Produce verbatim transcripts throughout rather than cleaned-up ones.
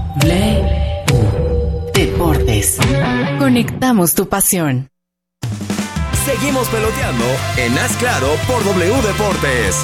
W Deportes. Conectamos tu pasión. Seguimos peloteando en Haz Claro por W Deportes.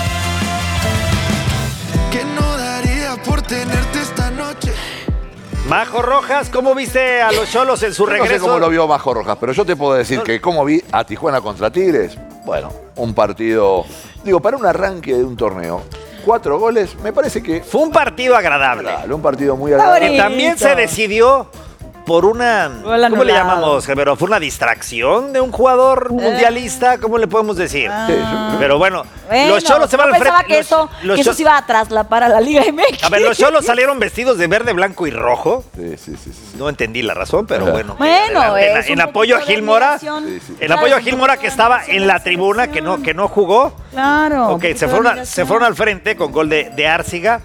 ¿Qué no daría por tenerte esta noche? Majo Rojas, ¿cómo viste a los Xolos en su Yo regreso? no sé cómo lo vio Majo Rojas, pero yo te puedo decir que cómo vi a Tijuana contra Tigres. Bueno, un partido, digo, para un arranque de un torneo, cuatro goles, me parece que Fue un partido agradable. Claro, un partido muy agradable. Que también se decidió por una, Gol ¿cómo le anulado. llamamos, Pero ¿Fue una distracción de un jugador mundialista? ¿Cómo le podemos decir? Sí, yo- Pero bueno, Bueno, los Xolos se van yo al pensaba frente. que los- eso, los que eso Xo- se iba a traslapar a la Liga M X. A ver, los Xolos salieron vestidos de verde, blanco y rojo. Sí, sí, sí, sí. No entendí la razón, pero Ajá. bueno. Bueno, en, es en un apoyo a poquito de Gil Mora. admiración. Sí, sí. En apoyo a Gil Mora, que estaba en la tribuna, que no, que no jugó. Claro. Ok, se fueron, a- se fueron al frente con gol de, de Árciga.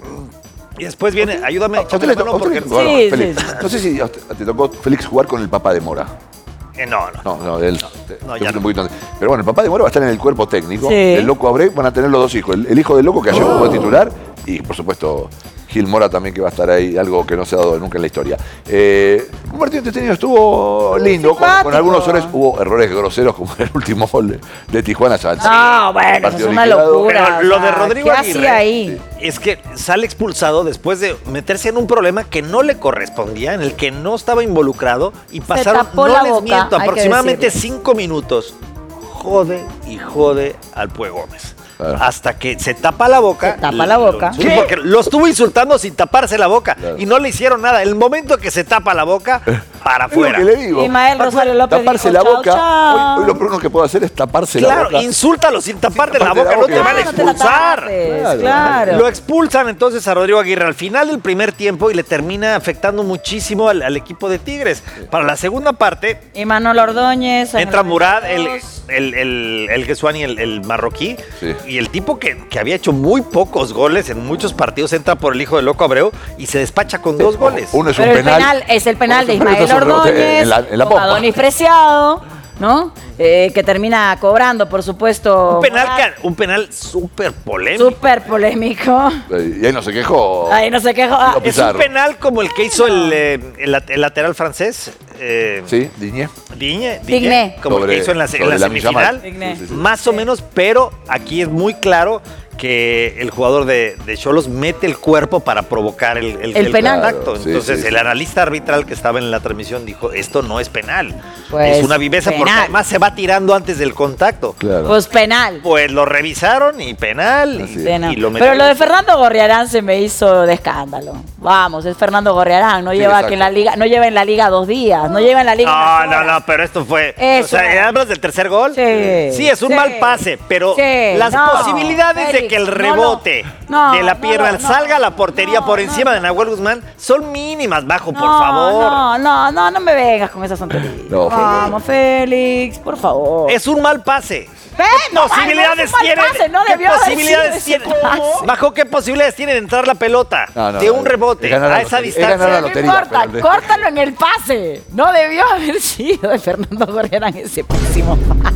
Y después viene, ayúdame, ¿A usted échame le la mano tocó- a usted porque... le tocó- Sí, Félix, sí, sí. no sé si a usted- te tocó, Félix, jugar con el papá de Mora. Eh, no, no. No, no, él. te- no, te ya fuiste no. un poquito antes. Pero bueno, el papá de Mora va a estar en el cuerpo técnico. Sí. El Loco Abreu van a tener los dos hijos. El, el hijo del Loco, que ayer jugó de titular, y por supuesto Gil Mora también, que va a estar ahí, algo que no se ha dado nunca en la historia. Eh, un partido entretenido, estuvo lindo, con, Simpático. con algunos errores. Hubo errores groseros, como el último gol de, de Tijuana. Ya, No, bueno, eso partido es una liquidado. locura. Pero o lo sea, de Rodrigo ¿qué Aguirre hacía ahí? es que sale expulsado después de meterse en un problema que no le correspondía, en el que no estaba involucrado y pasaron, tapó no la les boca, miento, hay que aproximadamente decirlo. cinco minutos. Jode y jode al Pue Gómez. Claro. Hasta que se tapa la boca. Se tapa la boca. Sí, porque lo estuvo insultando sin taparse la boca. Claro. Y no le hicieron nada. El momento que se tapa la boca, para Es lo afuera. que le digo. Ismael Rosario López Taparse dijo, la chao, boca. chao. Hoy, hoy lo primero que puedo hacer es taparse la Claro, boca. insúltalo sin taparte la taparte boca, la no boca. te van a Ah, no te la expulsar. tapes, Claro. claro. Lo expulsan entonces a Rodrigo Aguirre al final del primer tiempo y le termina afectando muchísimo al, al equipo de Tigres. Para la segunda parte, Y Manolo Ordóñez. entra Murad, el, veintidós. el, el, el Gesuani, el, el marroquí, Sí. y el tipo que, que había hecho muy pocos goles en muchos partidos entra por el hijo de Loco Abreu y se despacha con dos goles. Uno es un Pero el penal. penal es el penal de Uno es un Ismael rebote Ordóñez, en la- en la con pompa. Adonis Preciado, ¿no? Eh, que termina cobrando, por supuesto. Un penal, Morad. que- un penal súper polémico. Súper polémico. Y ahí no se quejó. Ay, no sé qué. ah, Lo Es Pizarro. un penal como el que hizo el, eh, el lat- el lateral francés. Eh, Sí, Diñé. Digne, Digne. como el Sobre- que hizo en la, en sobre la Lamine semifinal. Yamal. Digne. Sí, sí, sí. Más o menos, pero aquí es muy claro que el jugador de de Xolos mete el cuerpo para provocar el, el, El penal. contacto. Claro, sí, Entonces, sí, el sí. analista arbitral que estaba en la transmisión dijo, esto no es penal. Pues, es una viveza porque penal. además se va tirando antes del contacto. Claro. Pues penal. Pues lo revisaron y penal. Así Y, es. Penal. y lo Pero lo de metieron. Fernando Gorriarán se me hizo de escándalo. Vamos, es Fernando Gorriarán, no Sí, lleva exacto. que en la liga, no lleva en la liga dos días, no lleva en la liga. No, unas no, horas. no, pero esto fue. Eso. O sea, ¿hablas del tercer gol? Sí. Sí, es un Sí. mal pase, pero Sí, las no, posibilidades de Félix, que el no lo- rebote no, de la no pierna lo- no, salga a la portería no, por no, encima no. de Nahuel Guzmán son mínimas, bajo, por No, favor. No, no, no, no me vengas con esas tonterías. No, Vamos, Félix, por favor. Es un mal pase. Ven, ¿Qué no, posibilidades ay, no, es un mal tienen? pase, no ¿Qué debió haber posibilidades sido ese tienen? pase. ¿Bajo qué posibilidades tienen de entrar la pelota? No, no, de no, un no. rebote Es ganar la a esa lotería, es ganar distancia. la No lotería, importa, pero de- córtalo en el pase. No debió haber sido de Fernando Gorriarán ese próximo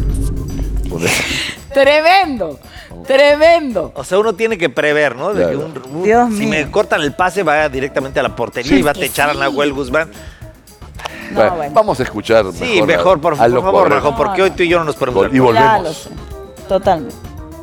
pase. Tremendo, tremendo. O sea, uno tiene que prever, ¿no? De que Claro. un- un- Dios si mío. me cortan el pase, va directamente a la portería Sí, y va a que techar a sí. Nahuel Guzmán. No, Bueno, bueno. Vamos a escuchar. Sí, mejor, por, al por Loco favor, Abreu. Majo, porque hoy tú y yo no nos ponemos de Y acuerdo. Ya volvemos. lo sé, totalmente.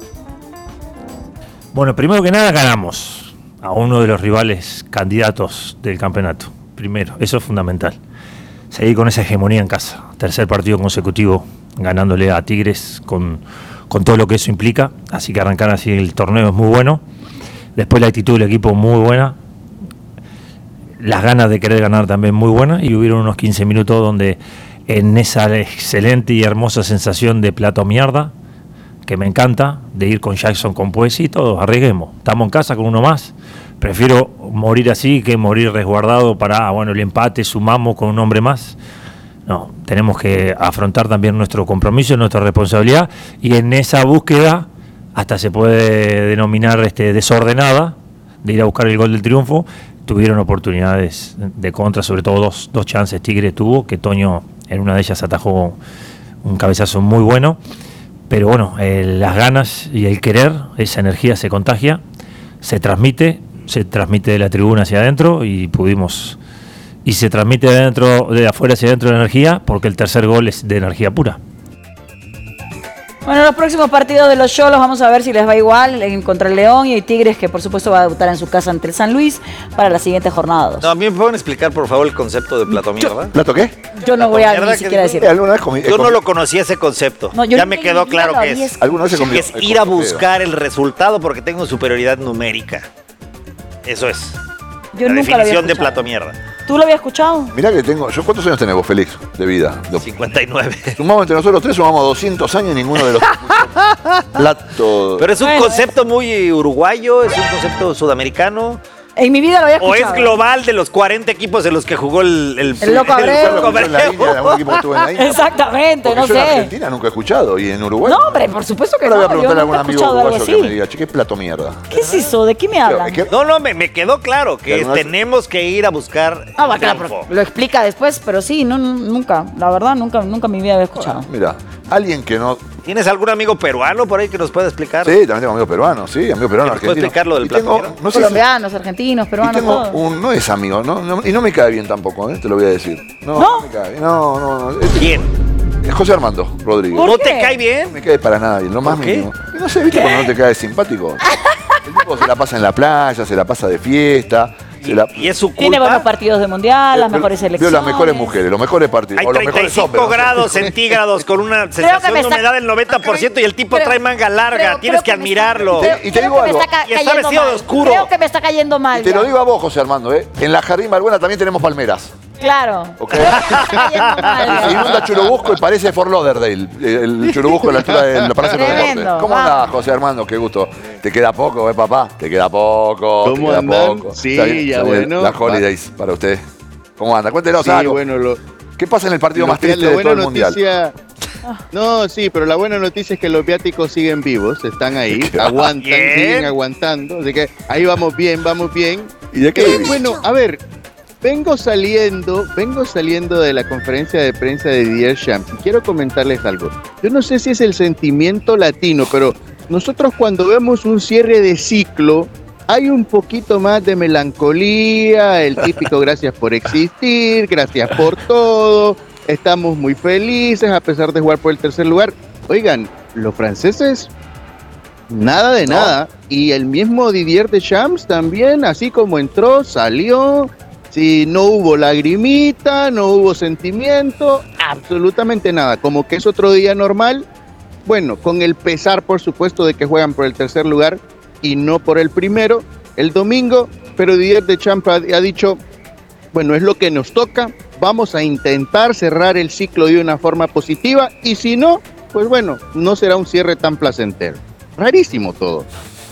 Bueno, primero que nada ganamos a uno de los rivales candidatos del campeonato. Primero, eso es fundamental. Seguir con esa hegemonía en casa. Tercer partido consecutivo ganándole a Tigres con, con todo lo que eso implica. Así que arrancar así el torneo es muy bueno. Después la actitud del equipo muy buena. Las ganas de querer ganar también muy buenas. Y hubieron unos quince minutos donde en esa excelente y hermosa sensación de plato a mierda, que me encanta, de ir con Jackson, con Puesi, todos, arriesguemos. Estamos en casa con uno más. Prefiero morir así que morir resguardado para, ah, bueno, el empate, sumamos con un hombre más. No, tenemos que afrontar también nuestro compromiso, nuestra responsabilidad, y en esa búsqueda, hasta se puede denominar este, desordenada, de ir a buscar el gol del triunfo. Tuvieron oportunidades de contra, sobre todo dos, dos chances Tigre tuvo, que Toño en una de ellas atajó un cabezazo muy bueno. Pero bueno, eh, las ganas y el querer, esa energía se contagia, se transmite, se transmite de la tribuna hacia adentro y pudimos... Y se transmite de, adentro, de afuera hacia adentro de energía porque el tercer gol es de energía pura. Bueno, los próximos partidos de los Xolos vamos a ver si les va igual en contra el León y el Tigres, que por supuesto va a debutar en su casa ante el San Luis para la siguiente jornada dos. No, a mí me pueden explicar por favor el concepto de plato mierda. ¿Plato qué? Yo no voy a ni siquiera decir. ¿Alguna vez comí, Yo no lo conocía ese concepto. No, yo ya ni me en quedó mi vida claro lo que había es. ¿Alguna vez se comió? Es ir a buscar el resultado porque tengo superioridad numérica. Eso es. Yo la nunca lo había definición de escuchado. plato mierda. ¿Tú lo habías escuchado? Mirá que tengo. ¿Yo cuántos años tenés vos, Félix, de vida? De- cincuenta y nueve. Sumamos entre nosotros tres, sumamos doscientos años y ninguno de los plato. Pero es un Bueno, concepto muy uruguayo, es un concepto sudamericano. En mi vida lo había ¿O escuchado. es global de los cuarenta equipos en los que jugó el... El, El Loco Abreu. Loco En la India, de algún equipo que estuvo en la India. Exactamente, Porque no yo en sé. Argentina nunca he escuchado y en Uruguay. No, hombre, por supuesto que Ahora no. voy a preguntarle a Yo algún nunca he amigo escuchado algo uruguayo así. que me diga, che, ¿qué plato mierda? ¿Qué es eso? ¿De qué me hablan? ¿Qué- No, no, me, me quedó claro que ¿Alguna vez? tenemos que ir a buscar Ah, va, claro, triunfo. pero lo explica después, pero sí, no, no, nunca. La verdad, nunca, nunca en mi vida había escuchado. Mira, alguien que no. ¿Tienes algún amigo peruano por ahí que nos pueda explicar? Sí, también tengo amigos peruanos, sí, amigos peruanos, ¿Me puedes argentinos. explicar lo del Y plato tengo- mierda? no sé si- Colombianos, argentinos, y peruanos, tengo todo. un, no es amigo, no, no- y no me cae bien tampoco, ¿eh? Te lo voy a decir. No, ¿No? me cae bien. No, no, no. Es, ¿Quién? es José Armando Rodríguez. ¿Por ¿No qué? te cae No bien? me cae para nada bien, lo más ¿Por qué? mínimo. Y no sé, ¿viste cuando no te cae simpático? El tipo se la pasa en la playa, se la pasa de fiesta. Se la, ¿Y es su Tiene buenos culpa? partidos de mundial, las mejores Vio selecciones. las mejores mujeres, los mejores partidos. Hay o los mejores treinta y cinco hombres. no sé. grados centígrados con una sensación me de está- humedad del noventa por ciento y el tipo Creo- trae manga larga. creo- Tienes creo que me está- admirarlo. creo- Y te creo digo que me algo. está ca- Y está cayendo vestido de mal. oscuro. Creo que me está cayendo mal. Y te ya. lo digo a vos, José Armando, ¿eh? En la Jardín Balbuena también tenemos palmeras. Claro. ¿Ok? Creo que me está cayendo mal, Y se ya. inunda Churubusco y parece Fort Lauderdale, el Churubusco en la altura del Palacio de los Tremendo, Deportes. ¿Cómo vamos. andás, José Armando? Qué gusto. ¿Te queda poco, eh, papá? ¿Te queda poco? ¿Te ¿Cómo queda andan? poco? Sí, Está bien, ya está bien. bueno. Las holidays para usted. ¿Cómo anda? Cuéntenos Sí, algo. bueno, lo, ¿Qué pasa en el partido lo más que- triste la de buena todo el Mundial? noticia. No, sí, pero la buena noticia es que los viáticos siguen vivos, están ahí, aguantan, Bien. siguen aguantando. Así que ahí vamos bien, vamos bien. ¿Y de qué Eh, vivís? bueno, a ver, vengo saliendo, vengo saliendo de la conferencia de prensa de Didier Deschamps y quiero comentarles algo. Yo no sé si es el sentimiento latino, pero nosotros cuando vemos un cierre de ciclo hay un poquito más de melancolía, el típico gracias por existir, gracias por todo, estamos muy felices a pesar de jugar por el tercer lugar. Oigan, los franceses nada de No. nada. Y el mismo Didier Deschamps también, así como entró, salió. Si no hubo lagrimita, no hubo sentimiento, absolutamente nada. Como que es otro día normal. Bueno, con el pesar, por supuesto, de que juegan por el tercer lugar y no por el primero, el domingo. Pero Didier Deschamps ha, ha dicho, bueno, es lo que nos toca. Vamos a intentar cerrar el ciclo de una forma positiva. Y si no, pues bueno, no será un cierre tan placentero. Rarísimo todo.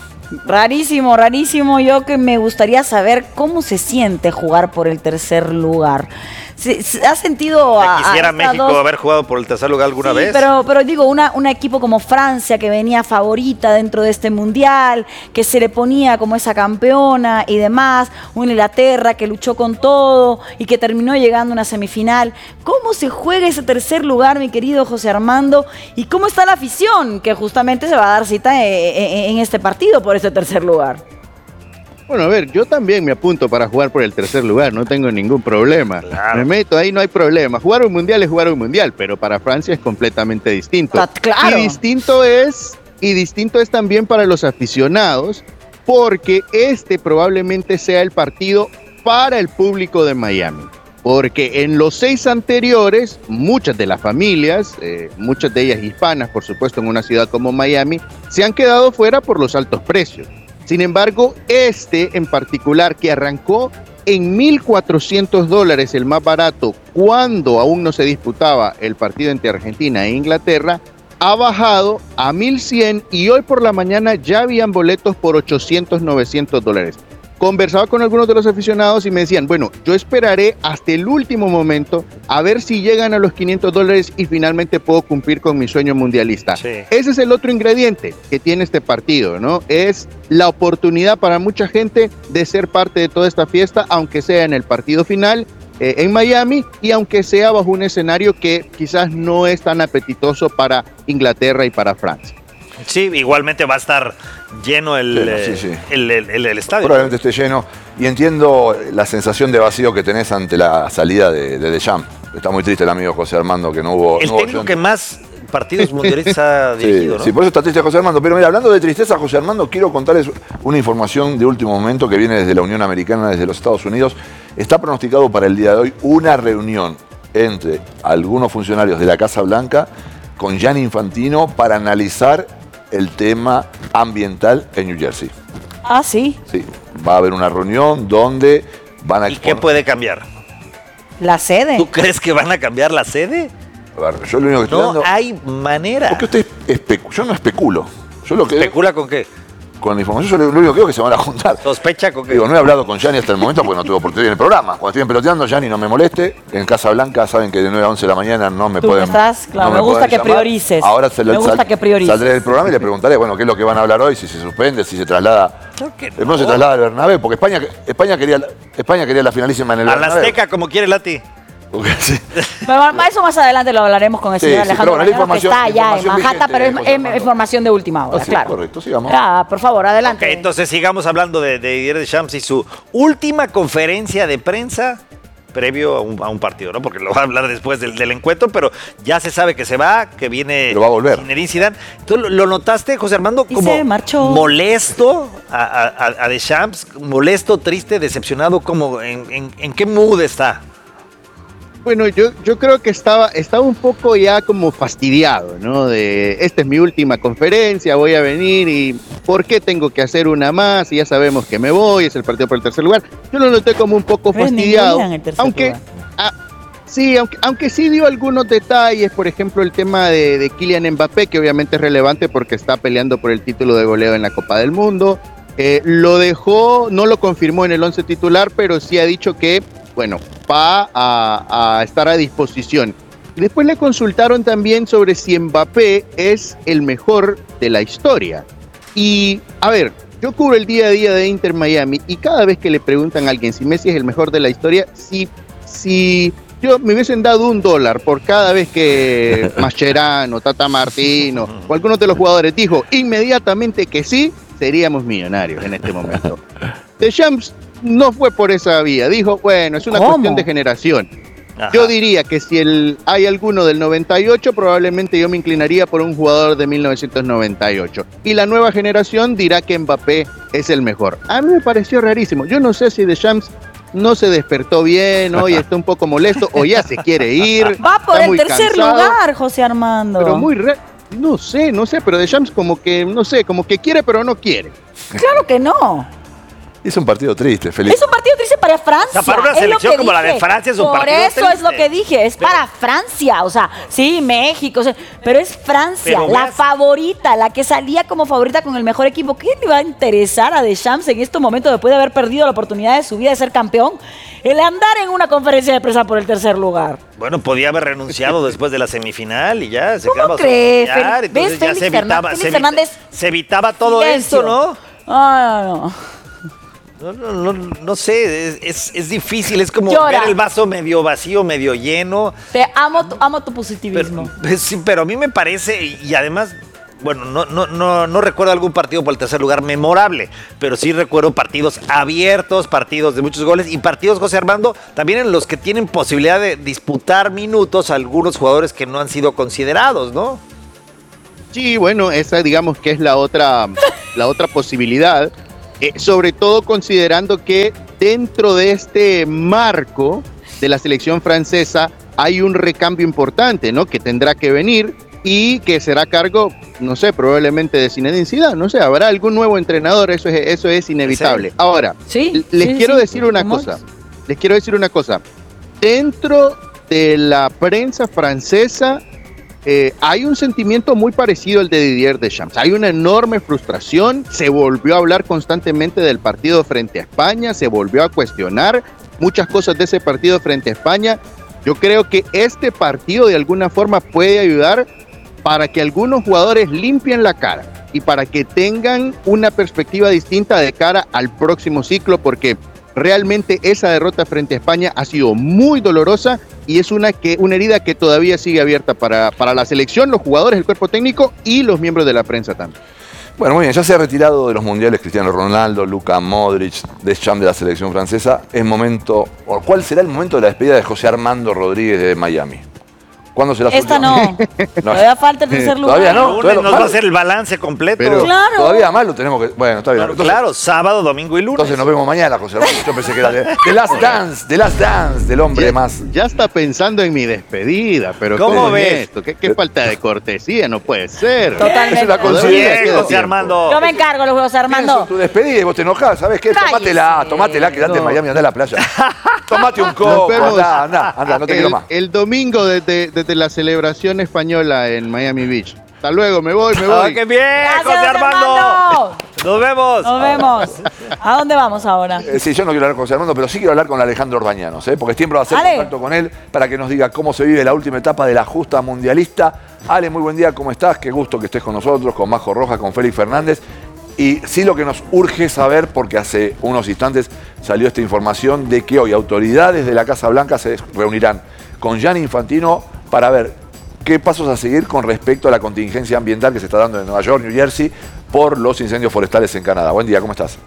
Rarísimo, rarísimo. Yo que me gustaría saber cómo se siente jugar por el tercer lugar. ¿Se, se ha sentido a, Ya quisiera a estas México dos- haber jugado por el tercer lugar alguna Sí, vez. Pero, pero digo, una, un equipo como Francia que venía favorita dentro de este mundial, que se le ponía como esa campeona y demás, una Inglaterra que luchó con todo y que terminó llegando a una semifinal. ¿Cómo se juega ese tercer lugar, mi querido José Armando? ¿Y cómo está la afición que justamente se va a dar cita en, en este partido por ese tercer lugar? Bueno, a ver, yo también me apunto para jugar por el tercer lugar, no tengo ningún problema. Claro. Me meto ahí, no hay problema. Jugar un mundial es jugar un mundial, pero para Francia es completamente distinto. Ah, claro. Y distinto es, y distinto es también para los aficionados, porque este probablemente sea el partido para el público de Miami. Porque en los seis anteriores, muchas de las familias, eh, muchas de ellas hispanas, por supuesto, en una ciudad como Miami, se han quedado fuera por los altos precios. Sin embargo, este en particular, que arrancó en mil cuatrocientos dólares, el más barato, cuando aún no se disputaba el partido entre Argentina e Inglaterra, ha bajado a mil cien y hoy por la mañana ya habían boletos por ochocientos, novecientos dólares. Conversaba con algunos de los aficionados y me decían, bueno, yo esperaré hasta el último momento a ver si llegan a los quinientos dólares y finalmente puedo cumplir con mi sueño mundialista. Sí. Ese es el otro ingrediente que tiene este partido, ¿no? Es la oportunidad para mucha gente de ser parte de toda esta fiesta, aunque sea en el partido final eh, en Miami y aunque sea bajo un escenario que quizás no es tan apetitoso para Inglaterra y para Francia. Sí, igualmente va a estar lleno el, Lleno, eh, sí, sí. el, el- el- el estadio. Probablemente esté lleno. Y entiendo la sensación de vacío que tenés ante la salida de, de Deschamps. Está muy triste el amigo José Armando que no hubo. El no hubo técnico opción. que más partidos mundialistas ha Sí, dirigido, ¿no? sí, por eso está triste José Armando. Pero mira, hablando de tristeza, José Armando, quiero contarles una información de último momento que viene desde la Unión Americana, desde los Estados Unidos. Está pronosticado para el día de hoy una reunión entre algunos funcionarios de la Casa Blanca con Gianni Infantino para analizar el tema ambiental en New Jersey. Ah, sí. Sí, va a haber una reunión donde van a ¿Y qué exponer... puede cambiar? La sede. ¿Tú crees que van a cambiar la sede? A ver, yo lo único que estoy No dando... hay manera. Porque usted especu... Yo no especulo. Yo lo que... ¿Especula con qué? Con la información, yo lo único que creo es que se van a juntar. ¿Sospecha con qué? Digo, no he hablado con Gianni hasta el momento porque no tuve oportunidad en el programa. Cuando estén peloteando, Gianni no me moleste. En Casa Blanca saben que de nueve a once de la mañana no me Tú pueden. estás, claro, no me gusta pueden que llamar. priorices. Ahora se Me lo- gusta sal- que priorices. Saldré del programa y le preguntaré, bueno, qué es lo que van a hablar hoy, si se suspende, si se traslada. Creo que No, se no. traslada al Bernabéu, porque España, España, quería, España quería la finalísima en el A la Bernabéu. Azteca, como quiere Lati. Porque, sí. Pero ma- eso más adelante lo hablaremos con el Sí, señor sí, Alejandro pero bueno, la Mañano, que información- está allá en información Manhattan, vigente, pero es, José es Armando. información de última hora, Ah, sí, claro. correcto, sigamos. Ah, por favor, adelante. Ok, entonces sigamos hablando de, de Didier Deschamps y su última conferencia de prensa previo a un, a un partido, ¿no? Porque lo va a hablar después del, del encuentro, pero ya se sabe que se va, que viene Pero va a volver. Zinedine Zidane. ¿Tú lo, lo notaste, José Armando, Y como se marchó. molesto a, a- a Deschamps? ¿Molesto, triste, decepcionado? ¿Cómo, en, en- en qué mood está? Bueno, yo, yo creo que estaba, estaba un poco ya como fastidiado, ¿no? De, esta es mi última conferencia, voy a venir y ¿por qué tengo que hacer una más? Y ya sabemos que me voy, es el partido por el tercer lugar. Yo lo noté como un poco Pero es fastidiado. ninguna en el tercer Aunque, lugar. ah, sí, aunque, aunque sí dio algunos detalles, por ejemplo, el tema de, de Kylian Mbappé, que obviamente es relevante porque está peleando por el título de goleo en la Copa del Mundo. Eh, lo dejó, no lo confirmó en el once titular, pero sí ha dicho que, bueno, va a, a estar a disposición. Y después le consultaron también sobre si Mbappé es el mejor de la historia. Y, a ver, yo cubro el día a día de Inter Miami y cada vez que le preguntan a alguien si Messi es el mejor de la historia, si, si yo me hubiesen dado un dólar por cada vez que Mascherano, Tata Martino o alguno de los jugadores dijo inmediatamente que sí, seríamos millonarios en este momento. Deschamps no fue por esa vía, dijo, bueno, es una ¿Cómo? cuestión de generación. Ajá. Yo diría que si el, hay alguno del noventa y ocho, probablemente yo me inclinaría por un jugador de mil novecientos noventa y ocho. Y la nueva generación dirá que Mbappé es el mejor. A mí me pareció rarísimo. Yo no sé si Deschamps no se despertó bien, hoy está un poco molesto o ya se quiere ir. Va por está el muy tercer cansado, lugar, José Armando. Pero muy raro. No sé, no sé, pero Deschamps como que, no sé, como que quiere pero no quiere. Claro que no. Es un partido triste, Felipe. Es un partido triste para Francia. O sea, para una es lo selección que como la de dije. Francia es un Por partido eso es lo triste. que dije, es Pero- para Francia. O sea, sí, México, o sea, pero es Francia, Pero la veas- favorita, la que salía como favorita con el mejor equipo. ¿Qué le va a interesar a Deschamps en estos momentos después de haber perdido la oportunidad de su vida de ser campeón? El andar en una conferencia de prensa por el tercer lugar. Bueno, podía haber renunciado después de la semifinal y ya se ¿Cómo quedaba crees? sin pelear, Fel- entonces ¿ves, ya Félix se evitaba, Fernández? se, Félix evita- Fernández, se evitaba todo Silencio. esto, ¿no? Ah, no. No, no, no, no sé, es, es- es difícil, es como Llora. ver el vaso medio vacío, medio lleno. Te amo, tu, amo tu Pero, positivismo. sí, pero a mí me parece, y además, bueno, no, no, no, no recuerdo algún partido por el tercer lugar memorable, pero sí recuerdo partidos abiertos, partidos de muchos goles y partidos, José Armando, también en los que tienen posibilidad de disputar minutos a algunos jugadores que no han sido considerados, ¿no? Sí, bueno, esa digamos que es la otra, la otra posibilidad, eh, sobre todo considerando que dentro de este marco de la selección francesa hay un recambio importante, ¿no? Que tendrá que venir y que será a cargo, no sé, probablemente de Zinedine Zidane, no sé, habrá algún nuevo entrenador, eso es, eso es inevitable. ¿Sí? Ahora, Sí, les sí, quiero sí, decir una rumores. cosa, les quiero decir una cosa, dentro de la prensa francesa eh, hay un sentimiento muy parecido al de Didier Deschamps. Hay una enorme frustración, se volvió a hablar constantemente del partido frente a España, se volvió a cuestionar muchas cosas de ese partido frente a España. Yo creo que este partido de alguna forma puede ayudar para que algunos jugadores limpien la cara y para que tengan una perspectiva distinta de cara al próximo ciclo, porque realmente esa derrota frente a España ha sido muy dolorosa y es una, que, una herida que todavía sigue abierta para, para la selección, los jugadores, el cuerpo técnico y los miembros de la prensa también. Bueno, muy bien, ya se ha retirado de los mundiales Cristiano Ronaldo, Luka Modric, Deschamps de la selección francesa. Es momento, o ¿cuál será el momento de la despedida de José Armando Rodríguez de Miami? ¿Cuándo será su Esta última? no. Todavía falta el tercer lugar. Todavía no. El Todavía lunes nos no. va a hacer el balance completo. Pero Claro. todavía más lo tenemos que... Bueno, está bien. Claro, Entonces, claro, sábado, domingo y lunes. entonces nos vemos mañana, José Armando. Yo pensé que era de, The Last Dance, The Last Dance, del hombre Ya, más... ya está pensando en mi despedida, pero ¿Cómo ¿cómo, ves? es esto? ¿Qué, qué falta de cortesía? No puede ser. Totalmente. Es la consigna. Bien, Queda José tiempo. Armando. Yo me encargo, José Tienes Armando. tu despedida y vos te enojás, ¿sabes qué? Cállese. Tomátela, tomátela, quedate en No. Miami, andá a la playa. Tomate un Nos coco, vemos andá, andá, andá, no te quiero el, más. el domingo desde, desde la celebración española en Miami Beach. Hasta luego, me voy, me ¡Ah, voy. qué bien, Gracias, José Armando! Armando. Nos vemos. Nos vemos. ¿A dónde vamos ahora? Eh, sí, yo no quiero hablar con José Armando, pero sí quiero hablar con Alejandro Orbañanos, ¿eh? Porque es tiempo de hacer Ale. contacto con él para que nos diga cómo se vive la última etapa de la justa mundialista. Ale, muy buen día, ¿cómo estás? Qué gusto que estés con nosotros, con Majo Rojas, con Félix Fernández. Y sí lo que nos urge saber, porque hace unos instantes salió esta información de que hoy autoridades de la Casa Blanca se reunirán con Gianni Infantino para ver qué pasos a seguir con respecto a la contingencia ambiental que se está dando en Nueva York, New Jersey, por los incendios forestales en Canadá. Buen día, ¿cómo estás?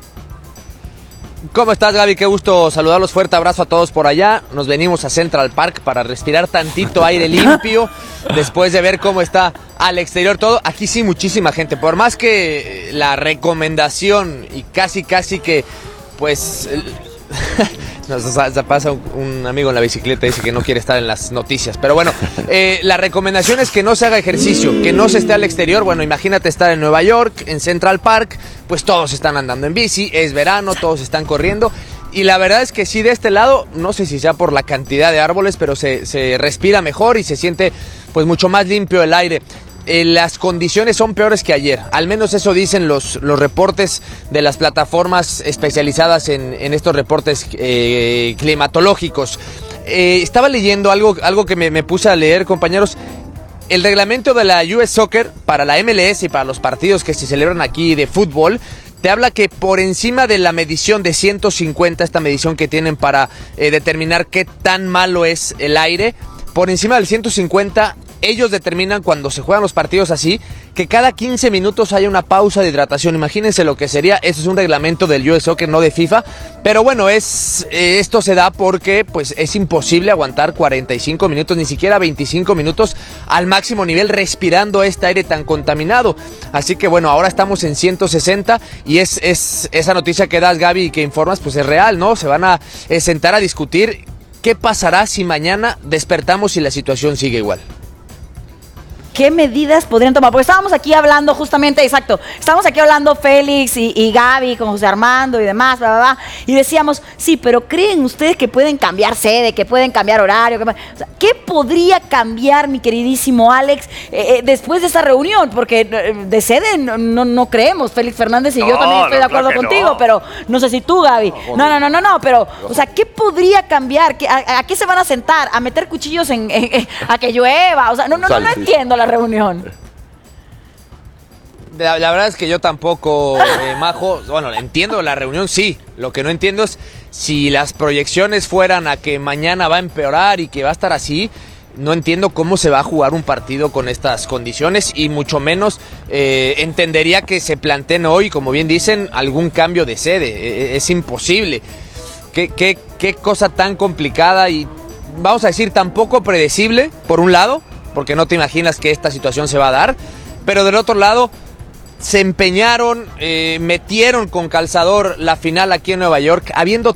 ¿Cómo estás, Gaby? Qué gusto saludarlos. Fuerte abrazo a todos por allá. Nos venimos a Central Park para respirar tantito aire limpio después de ver cómo está al exterior todo. Aquí sí muchísima gente. Por más que la recomendación y casi, casi que, pues... Nos pasa un, un amigo en la bicicleta, dice que no quiere estar en las noticias. Pero bueno, eh, la recomendación es que no se haga ejercicio, que no se esté al exterior. Bueno, imagínate estar en Nueva York, en Central Park, pues todos están andando en bici, es verano, todos están corriendo. Y la verdad es que sí, de este lado, no sé si sea por la cantidad de árboles, pero se, se respira mejor y se siente pues mucho más limpio el aire. Eh, las condiciones son peores que ayer, al menos eso dicen los, los reportes de las plataformas especializadas en, en estos reportes eh, climatológicos. Eh, estaba leyendo algo, algo que me, me puse a leer, compañeros. El reglamento de la U S Soccer para la M L S y para los partidos que se celebran aquí de fútbol te habla que por encima de la medición de ciento cincuenta, esta medición que tienen para eh, determinar qué tan malo es el aire, por encima del ciento cincuenta, ellos determinan cuando se juegan los partidos así, que cada quince minutos haya una pausa de hidratación. Imagínense lo que sería, eso es un reglamento del U S Soccer, no de FIFA, pero bueno, es eh, esto se da porque pues es imposible aguantar cuarenta y cinco minutos, ni siquiera veinticinco minutos al máximo nivel respirando este aire tan contaminado. Así que bueno, ahora estamos en ciento sesenta y es, es esa noticia que das, Gaby, y que informas, pues es real, ¿no? Se van a eh, sentar a discutir qué pasará si mañana despertamos y la situación sigue igual. ¿Qué medidas podrían tomar? Porque estábamos aquí hablando justamente, exacto, estábamos aquí hablando Félix y, y Gaby con José Armando y demás, bla, bla, bla, y decíamos, sí, pero ¿creen ustedes que pueden cambiar sede, que pueden cambiar horario? Que, o sea, ¿qué podría cambiar, mi queridísimo Alex, eh, eh, después de esta reunión? Porque eh, de sede no, no, no creemos, Félix Fernández, y No, yo también estoy no, de acuerdo claro que contigo, no. pero no sé si tú, Gaby. No, no, no, no, no, pero, o sea, ¿qué podría cambiar? ¿Qué, a, ¿A qué se van a sentar? ¿A meter cuchillos en, en- en- a que llueva? O sea, no, no, no, no entiendo la reunión. La, la verdad es que yo tampoco, eh, Majo, bueno, entiendo la reunión, sí. Lo que no entiendo es si las proyecciones fueran a que mañana va a empeorar y que va a estar así. No entiendo cómo se va a jugar un partido con estas condiciones y mucho menos eh, entendería que se planteen hoy, como bien dicen, algún cambio de sede. Eh, es imposible. Qué, qué, qué cosa tan complicada y, vamos a decir, tan poco predecible, por un lado, porque no te imaginas que esta situación se va a dar, pero del otro lado, se empeñaron, eh, metieron con calzador la final aquí en Nueva York, habiendo